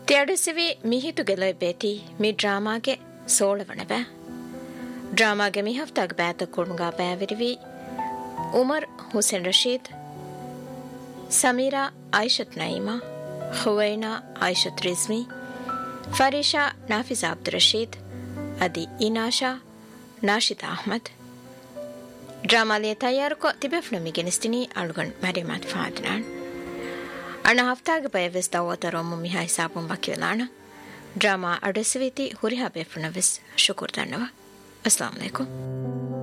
ತ್ಯಾಡಸಿವಿ ಮಿಹಿತು ಗೆಲೊಯ್ ಬೇತಿ ಮಿ ಡ್ರಾಮಾಗೆ ಸೋಳವಣವೆ ಡ್ರಾಮಾಗೆ ಮಿ ಹಫ್ತಾಗ ಬ್ಯಾತ ಕುಣ್ಗಾ ಬ್ಯಾವಿರಿವಿ ಉಮರ್ ಹುಸೇನ್ ರಶೀದ್ ಸಮೀರಾ ಆಯಿಷತ್ ನঈಮಾ ಹುವೈನಾ ಆಯಿಷತ್ ರಿಜ್ಮಿ ಫರೀಶಾ ನಾಫಿಜಾ ಅಬ್ದುಲ್ ರಶೀದ್ ಅದಿ ಇನಾಶಾ ನಾಶಿದ್ ಅಹ್ಮದ್ ಡ್ರಾಮಾಲಿಯ ತಯಾರುಕೊ ತಿಬೆಫ್ನಮಿ ಗೆನಿಸ್ತಿನಿ ಅಳುಗಣ್ ಮರಿಮತ್ ಫಾದ್ನಾನ್ ಅಣ್ಣ ಹಫ್ತಾಗ ಬಯವೆಸ್ ದಾವತರೊಮ್ಮು Miha ಹಿಸಾಬುಂ ಬಕಿವಲಾಣ drama ಅಡಸಿವಿತಿ ಹುರಿಹಾ ಬೇಫ್ನವಿಸ್ Shukur ದನ್ನವ Assam ಅಲೈಕುಂ